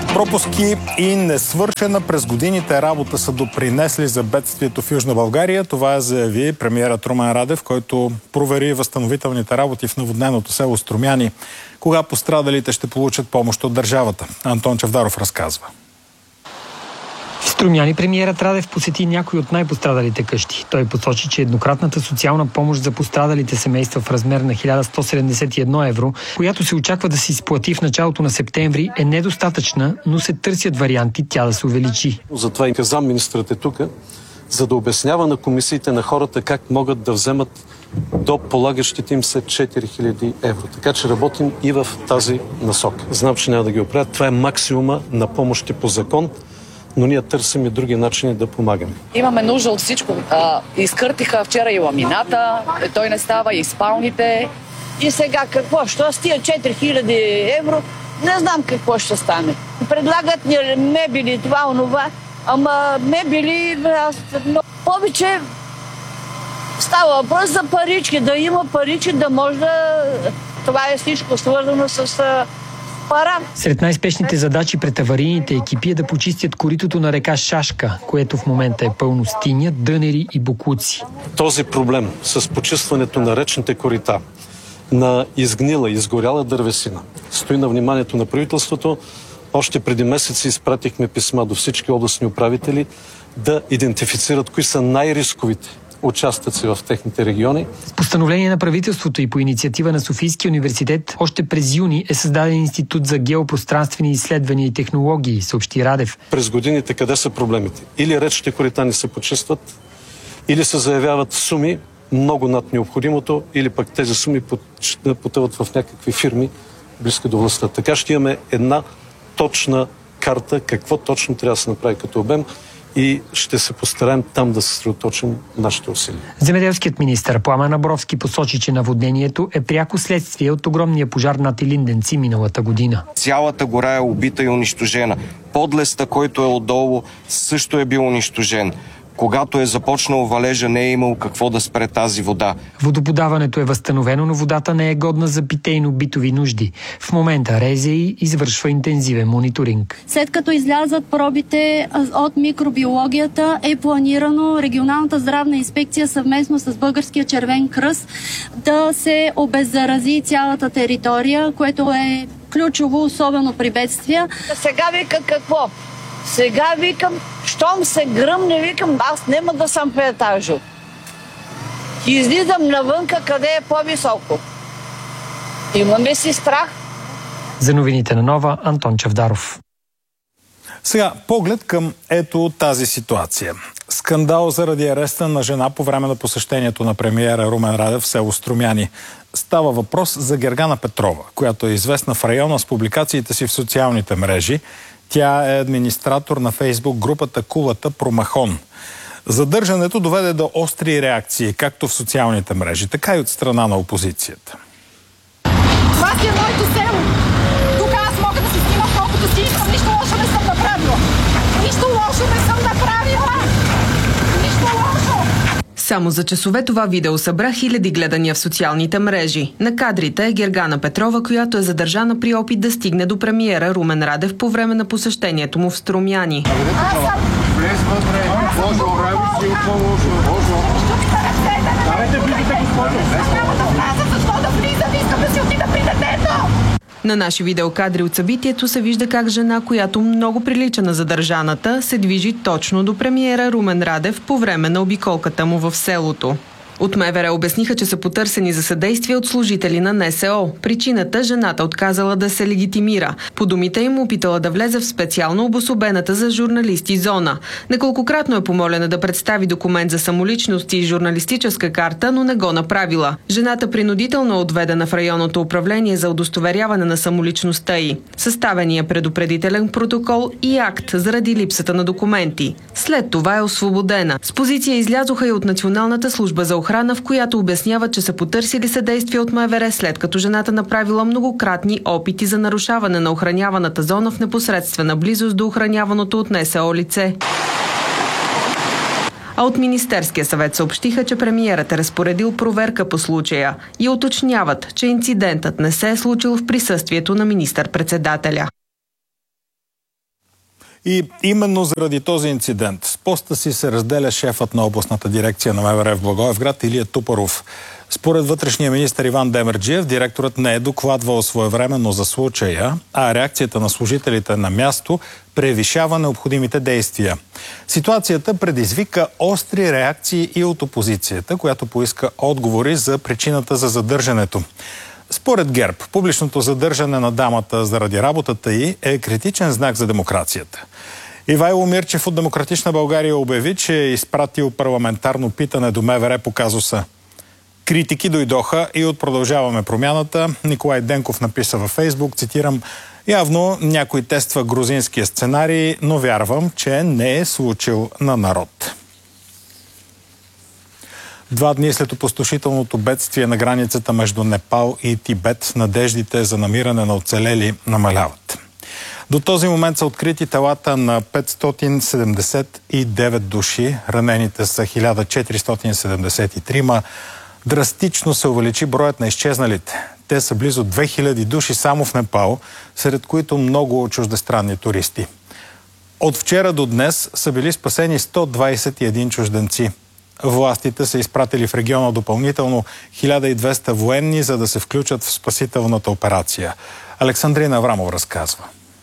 Пропуски и несвършена през годините работа са допринесли за бедствието в Южна България. Това заяви премиерът Румен Радев, който провери възстановителните работи в наводненото село Струмяни. Кога пострадалите ще получат помощ от държавата? Антон Чавдаров разказва. В Струмяни премиерът Радев посети някои от най-пострадалите къщи. Той посочи, че еднократната социална помощ за пострадалите семейства в размер на 1171 евро, която се очаква да се изплати в началото на септември, е недостатъчна, но се търсят варианти тя да се увеличи. Затова и замминистрът е тук, за да обяснява на комисиите на хората как могат да вземат до полагащите им се 4000 евро. Така че работим и в тази насока. Знам, че няма да ги оправят. Това е максимума на помощи по закон, но ние търсим и други начини да помагаме. Имаме нужда от всичко. Изкъртиха вчера и ламината, той не става, и спалните. И сега какво? Що с тия 4000 евро? Не знам какво ще стане. Предлагат ни мебели, това, онова. Ама мебели, но повече става въпрос за парички. Да има парички, да може да... Това е всичко свързано с... пара. Сред най-спешните задачи пред аварийните екипи е да почистят коритото на река Шашка, което в момента е пълно с тиня, дънери и боклуци. Този проблем с почистването на речните корита, на изгнила, изгоряла дървесина, стои на вниманието на правителството. Още преди месеци изпратихме писма до всички областни управители да идентифицират кои са най-рисковите участъци в техните региони. С постановление на правителството и по инициатива на Софийския университет още през юни е създаден Институт за геопространствени изследвания и технологии, съобщи Радев. През годините къде са проблемите? Или речните корита не се почистват, или се заявяват суми много над необходимото, или пък тези суми потъват в някакви фирми близки до властта. Така ще имаме една точна карта какво точно трябва да се направи като обем и ще се постараем там да се съсредоточим нашите усилия. Земеделският министър Пламен Абровски посочи, че наводнението е пряко следствие от огромния пожар над Илинденци миналата година. Цялата гора е убита и унищожена. Подлеста, който е отдолу, също е бил унищожен. Когато е започнал валежа, не е имал какво да спре тази вода. Водоподаването е възстановено, но водата не е годна за питейно-битови нужди. В момента РЗИ извършва интензивен мониторинг. След като излязат пробите от микробиологията, е планирано регионалната здравна инспекция съвместно с Българския червен кръст да се обеззарази цялата територия, което е ключово, особено при бедствия. Сега вика какво? Сега викам, щом се гръмне, викам, аз няма да съм в етажо. Излизам навънка, къде е по-високо. Имаме си страх. За новините на Нова, Антон Чавдаров. Сега поглед към ето тази ситуация. Скандал заради ареста на жена по време на посещението на премиера Румен Радев в село Струмяни. Става въпрос за Гергана Петрова, която е известна в района с публикациите си в социалните мрежи. Тя е администратор на Фейсбук групата Кулата Промахон. Задържането доведе до остри реакции, както в социалните мрежи, така и от страна на опозицията. Това си е моето село. Тук аз мога да се снимам колкото си искам. Нищо лошо не съм направила. Нищо лошо не съм направила. Нищо лошо. Само за часове това видео събра хиляди гледания в социалните мрежи. На кадрите е Гергана Петрова, която е задържана при опит да стигне до премиера Румен Радев по време на посещението му в Струмяни. На наши видеокадри от събитието се вижда как жена, която много прилича на задържаната, се движи точно до премиера Румен Радев по време на обиколката му в селото. От МВР обясниха, че са потърсени за съдействие от служители на НСО. Причината – жената отказала да се легитимира. По думите им опитала да влезе в специално обособената за журналисти зона. Неколкократно е помолена да представи документ за самоличност и журналистическа карта, но не го направила. Жената принудително е отведена в районното управление за удостоверяване на самоличността й. Съставения предупредителен протокол и акт заради липсата на документи. След това е освободена. С позиция излязоха и от Националната служба за охрана, в която обясняват, че са потърсили съдействие от МВР, след като жената направила многократни опити за нарушаване на охраняваната зона в непосредствена близост до охраняваното от НСО лице. А от Министерския съвет съобщиха, че премиерът е разпоредил проверка по случая и уточняват, че инцидентът не се е случил в присъствието на министър-председателя. И именно заради този инцидент с поста си се разделя шефът на областната дирекция на МВР в Благоевград Илия Тупаров. Според вътрешния министър Иван Демерджиев, директорът не е докладвал своевременно за случая, а реакцията на служителите на място превишава необходимите действия. Ситуацията предизвика остри реакции и от опозицията, която поиска отговори за причината за задържането. Според ГЕРБ, публичното задържане на дамата заради работата й е критичен знак за демокрацията. Ивайло Мирчев от Демократична България обяви, че е изпратил парламентарно питане до МВР по казуса. Критики дойдоха и от Продължаваме промяната. Николай Денков написа във Фейсбук, цитирам: "Явно някой тества грузинския сценарий, но вярвам, че не е случил на народ." 2 дни след опустошителното бедствие на границата между Непал и Тибет, надеждите за намиране на оцелели намаляват. До този момент са открити телата на 579 души, ранените са 1473. Драстично се увеличи броят на изчезналите. Те са близо 2000 души само в Непал, сред които много чуждестранни туристи. От вчера до днес са били спасени 121 чужденци. Властите са изпратили в региона допълнително 1200 военни, за да се включат в спасителната операция. Александрина Аврамов разказва.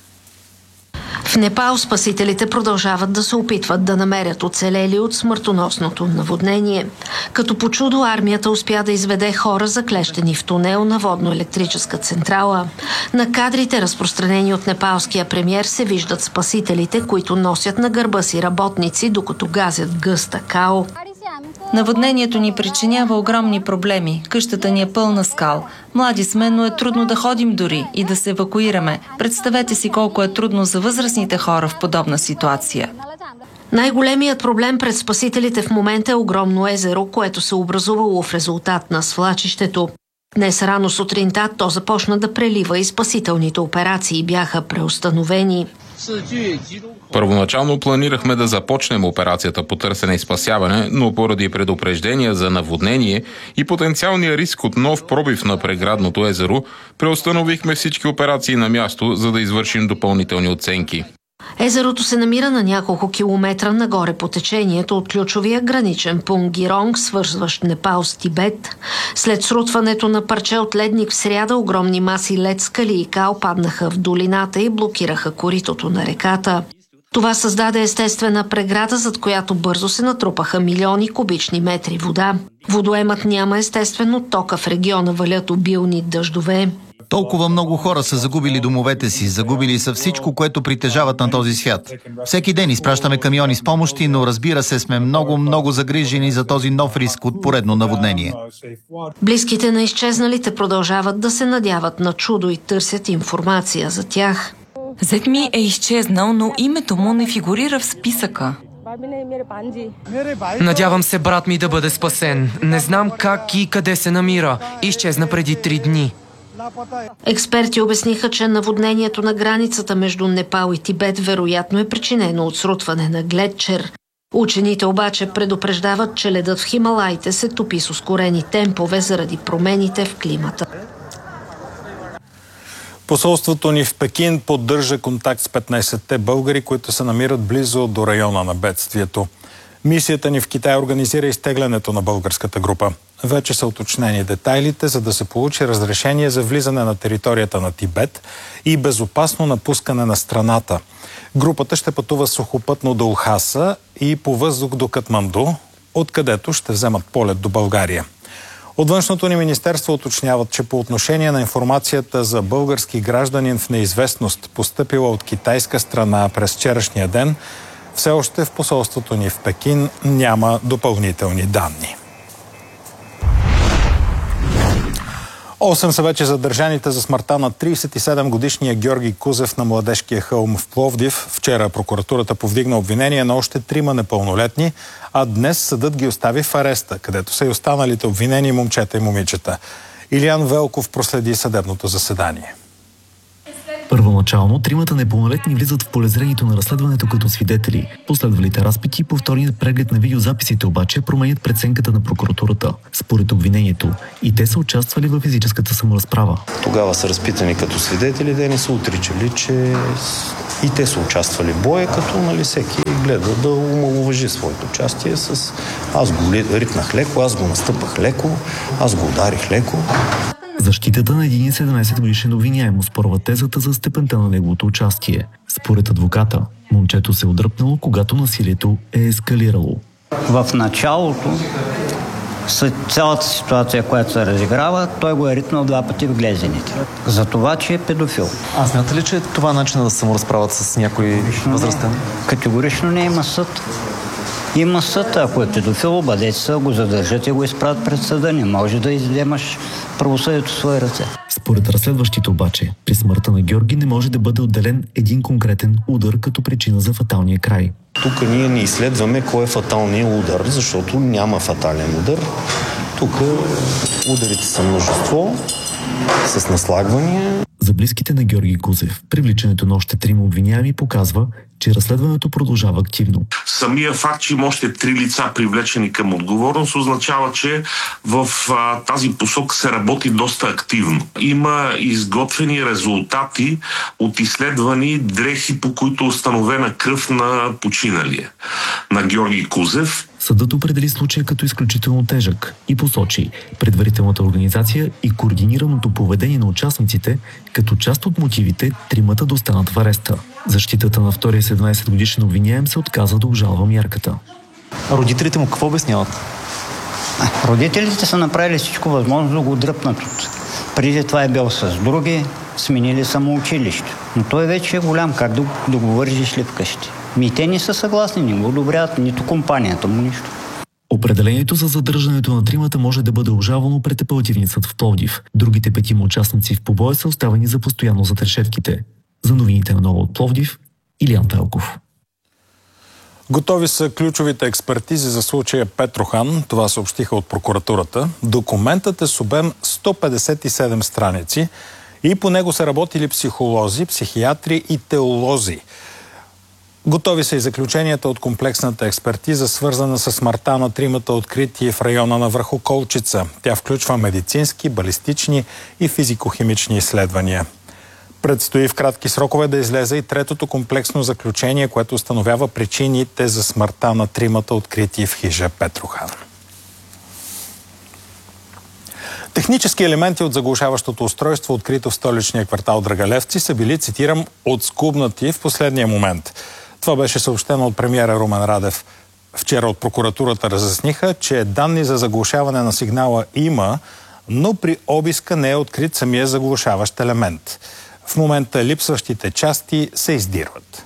В Непал спасителите продължават да се опитват да намерят оцелели от смъртоносното наводнение. Като по чудо армията успя да изведе хора заклещени в тунел на водно-електрическа централа. На кадрите, разпространени от непалския премиер, се виждат спасителите, които носят на гърба си работници, докато газят гъста као. Наводнението ни причинява огромни проблеми. Къщата ни е пълна скал. Млади сме, но е трудно да ходим дори и да се евакуираме. Представете си колко е трудно за възрастните хора в подобна ситуация. Най-големият проблем пред спасителите в момента е огромно езеро, което се образувало в резултат на свлачището. Днес рано сутринта то започна да прелива и спасителните операции бяха преустановени. Първоначално планирахме да започнем операцията по търсене и спасяване, но поради предупреждения за наводнение и потенциалния риск от нов пробив на преградното езеро, преустановихме всички операции на място, за да извършим допълнителни оценки. Езерото се намира на няколко километра нагоре по течението от ключовия граничен пункт Гиронг, свързващ Непал с Тибет. След срутването на парче от ледник в сряда, огромни маси лед, скали и кал паднаха в долината и блокираха коритото на реката. Това създаде естествена преграда, зад която бързо се натрупаха милиони кубични метри вода. Водоемът няма естествено, тока в региона валят обилни дъждове. Толкова много хора са загубили домовете си, загубили са всичко, което притежават на този свят. Всеки ден изпращаме камиони с помощи, но разбира се, сме много загрижени за този нов риск от поредно наводнение. Близките на изчезналите продължават да се надяват на чудо и търсят информация за тях. Зет ми е изчезнал, но името му не фигурира в списъка. Надявам се брат ми да бъде спасен. Не знам как и къде се намира. Изчезна преди 3 дни. Експерти обясниха, че наводнението на границата между Непал и Тибет вероятно е причинено от срутване на глетчер. Учените обаче предупреждават, че ледът в Хималаите се топи с ускорени темпове заради промените в климата. Посолството ни в Пекин поддържа контакт с 15-те българи, които се намират близо до района на бедствието. Мисията ни в Китай организира изтеглянето на българската група. Вече са уточнени детайлите, за да се получи разрешение за влизане на територията на Тибет и безопасно напускане на страната. Групата ще пътува сухопътно до Лхаса и по въздух до Катманду, откъдето ще вземат полет до България. От Външното ни министерство уточняват, че по отношение на информацията за български гражданин в неизвестност, постъпила от китайска страна през вчерашния ден, все още в посолството ни в Пекин няма допълнителни данни. 8 са вече задържаните за смъртта на 37-годишния Георги Кузев на Младежкия хълм в Пловдив. Вчера прокуратурата повдигна обвинение на още 3 непълнолетни, а днес съдът ги остави в ареста, където са и останалите обвинени момчета и момичета. Илиян Велков проследи съдебното заседание. Първоначално тримата непълнолетни влизат в полезрението на разследването като свидетели. Последвалите разпити и повторният преглед на видеозаписите обаче променят преценката на прокуратурата. Според обвинението и те са участвали в физическата саморазправа. Тогава са разпитани като свидетели, те не са отричали, че и те са участвали в боя, като всеки гледа да омаловажи своето участие с аз го ритнах леко, аз го настъпах леко, аз го ударих леко. Защитата на един 17-годишен обвиняем оспорва тезата за степента на неговото участие. Според адвоката, момчето се е отдръпнало, когато насилието е ескалирало. В началото, след цялата ситуация, която се разиграва, той го е ритнал 2 пъти в глезените. За това, че е педофил. А смята ли, че това е начинът да се саморазправят с някой възрастен? Категорично не има съд. Има съд, ако е педофил, бъдеца го задържат и го изправят пред съда. Не може да излемаш правосъдието в свои ръце. Според разследващите обаче, при смъртта на Георги не може да бъде отделен един конкретен удар като причина за фаталния край. Тук ние не изследваме кой е фаталният удар, защото няма фатален удар. Тук ударите са множество, с наслагвания. За близките на Георги Кузев, привличането на още 3 обвиняеми показва, че разследването продължава активно. Самия факт, че има още 3 лица привлечени към отговорност, означава, че в тази посока се работи доста активно. Има изготвени резултати от изследвани дрехи, по които е установена кръв на починалия, на Георги Кузев. Съдът определи случая като изключително тежък и посочи предварителната организация и координираното поведение на участниците като част от мотивите тримата да останат в ареста. Защитата на втория 17-годишен обвиняем се отказа да обжалва мярката. Родителите му какво обясняват? Родителите са направили всичко възможно да го дръпнат. Преди това е бил с други, сменили самоучилище. Но той вече е голям, как да го вържиш ли вкъщи? И те не са съгласни, не го одобряват, нито компанията му, нищо. Определението за задържането на тримата може да бъде обжалвано пред апелативния съд в Пловдив. Другите 5 участници в побоя са оставени за постоянно зад решетките. За новините на Ново от Пловдив, Илиян Велков. Готови са ключовите експертизи за случая Петрохан. Това съобщиха от прокуратурата. Документът е с обем 157 страници и по него са работили психолози, психиатри и теолози. Готови са и заключенията от комплексната експертиза, свързана с смъртта на тримата открити в района на Връхоколчица. Тя включва медицински, балистични и физико-химични изследвания. Предстои в кратки срокове да излезе и третото комплексно заключение, което установява причините за смъртта на тримата открити в хижа Петрохан. Технически елементи от заглушаващото устройство, открито в столичния квартал Драгалевци, са били, цитирам, отскубнати в последния момент. Това беше съобщено от премиера Румен Радев. Вчера от прокуратурата разясниха, че данни за заглушаване на сигнала има, но при обиска не е открит самия заглушаващ елемент. В момента липсващите части се издирват.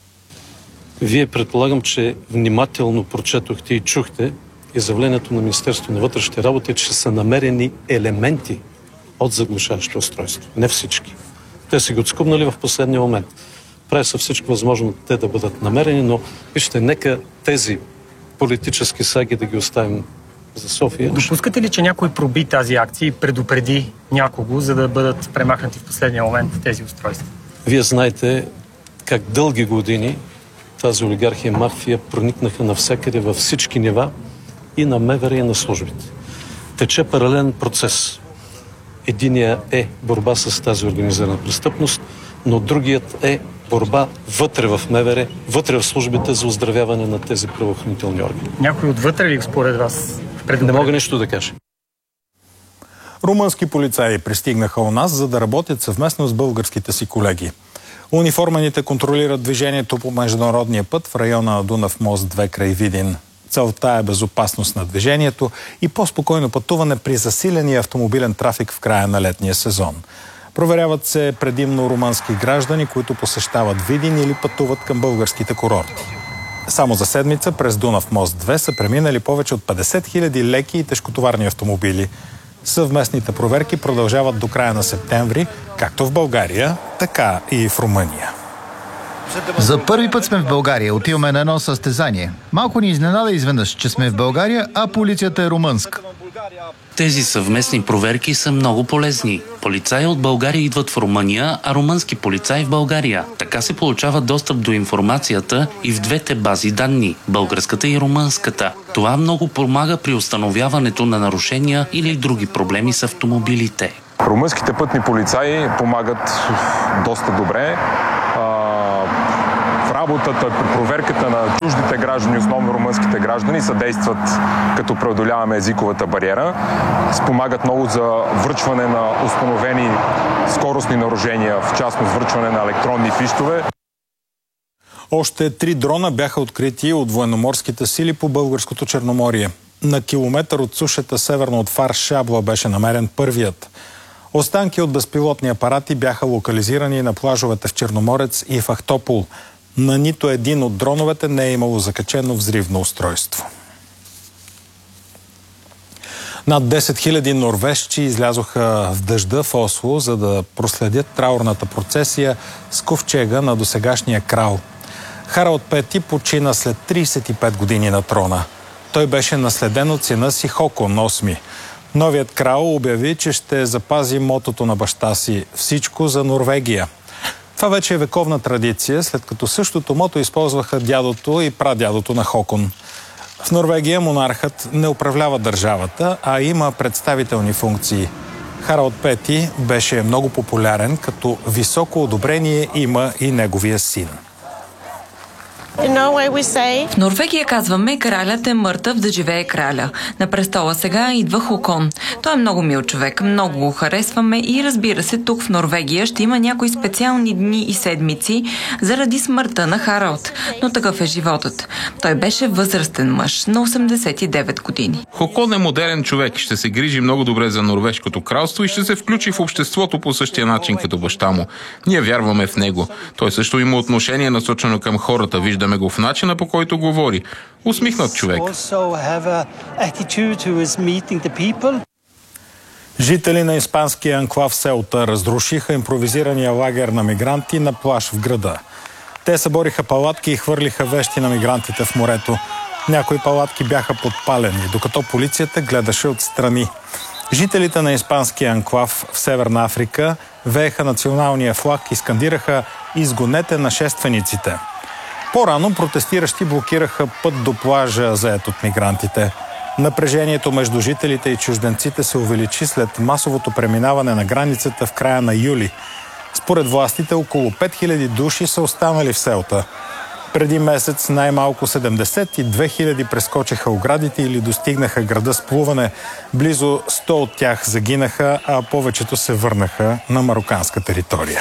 Вие предполагам, че внимателно прочетохте и чухте изявлението на Министерството на вътрешните работи, че са намерени елементи от заглушаващо устройство. Не всички. Те са ги отскубнали в последния момент. Прави са всичко възможно те да бъдат намерени, но вижте, нека тези политически саги да ги оставим за София. Допускате ли, че някой проби тази акция и предупреди някого, за да бъдат премахнати в последния момент тези устройства? Вие знаете как дълги години тази олигархия и мафия проникнаха навсякъде във всички нива и на МВР и на службите. Тече паралелен процес. Единия е борба с тази организирана престъпност, но другият е борба вътре в МВР, вътре в службите за оздравяване на тези правоохранителни органи. Някой отвътре ли според вас? Не мога нищо да кажа. Румънски полицаи пристигнаха у нас, за да работят съвместно с българските си колеги. Униформените контролират движението по международния път в района на Дунав мост 2 край Видин. Целта е безопасност на движението и по-спокойно пътуване при засиления автомобилен трафик в края на летния сезон. Проверяват се предимно румънски граждани, които посещават Видин или пътуват към българските курорти. Само за седмица през Дунав мост 2 са преминали повече от 50 000 леки и тежкотоварни автомобили. Съвместните проверки продължават до края на септември, както в България, така и в Румъния. За първи път сме в България. Отиваме на едно състезание. Малко ни изненада изведнъж, че сме в България, а полицията е румънска. Тези съвместни проверки са много полезни. Полицаи от България идват в Румъния, а румънски полицаи в България. Така се получава достъп до информацията и в двете бази данни – българската и румънската. Това много помага при установяването на нарушения или други проблеми с автомобилите. Румънските пътни полицаи помагат доста добре. В работата, при проверката на чуждите граждани, основно румънските граждани, съдействат като преодоляваме езиковата бариера. Спомагат много за връчване на установени скоростни нарушения, в частност връчване на електронни фищове. Още 3 дрона бяха открити от военноморските сили по българското Черноморие. На километър от сушата северно от Фар Шабла беше намерен първият. Останки от безпилотни апарати бяха локализирани на плажовете в Черноморец и в Ахтопол. На нито един от дроновете не е имало закачено взривно устройство. Над 10 000 норвежци излязоха в дъжда в Осло, за да проследят траурната процесия с ковчега на досегашния крал. Харалд V почина след 35 години на трона. Той беше наследен от сина си Хокон VIII. Новият крал обяви, че ще запази мотото на баща си «Всичко за Норвегия». Това вече е вековна традиция, след като същото мото използваха дядото и прадядото на Хокон. В Норвегия монархът не управлява държавата, а има представителни функции. Харалд V беше много популярен, като високо одобрение има и неговия син. В Норвегия казваме, кралят е мъртъв, да живее краля. На престола сега идва Хокон. Той е много мил човек, много го харесваме и разбира се, тук в Норвегия ще има някои специални дни и седмици заради смъртта на Харалд. Но такъв е животът. Той беше възрастен мъж на 89 години. Хокон е модерен човек, ще се грижи много добре за норвежкото кралство и ще се включи в обществото по същия начин като баща му. Ние вярваме в него. Той също има отношение насочено към хората. Виждаме го в начина, по който говори. Усмихнат човек. Жители на испанския анклав Селта разрушиха импровизирания лагер на мигранти на плаж в града. Те събориха палатки и хвърлиха вещи на мигрантите в морето. Някои палатки бяха подпалени, докато полицията гледаше отстрани. Жителите на испанския анклав в Северна Африка вееха националния флаг и скандираха «Изгонете нашествениците». По-рано протестиращи блокираха път до плажа, зает от мигрантите. Напрежението между жителите и чужденците се увеличи след масовото преминаване на границата в края на юли. Според властите, около 5000 души са останали в Селта. Преди месец най-малко 72 000 прескочиха оградите или достигнаха града с плуване. Близо 100 от тях загинаха, а повечето се върнаха на мароканска територия.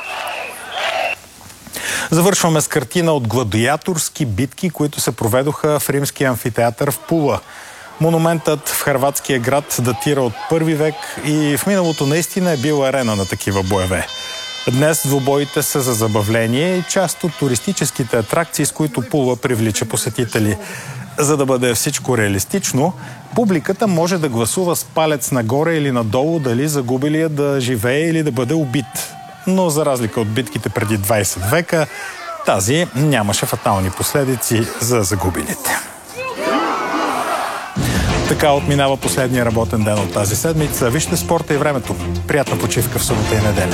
Завършваме с картина от гладиаторски битки, които се проведоха в римския амфитеатър в Пула. Монументът в хърватския град датира от 1 век и в миналото наистина е бил арена на такива боеве. Днес двубоите са за забавление и част от туристическите атракции, с които Пула привлича посетители. За да бъде всичко реалистично, публиката може да гласува с палец нагоре или надолу дали загубилия да живее или да бъде убит. Но за разлика от битките преди 20 века, тази нямаше фатални последици за загубилите. Така отминава последния работен ден от тази седмица. Вижте спорта и времето. Приятна почивка в събота и неделя.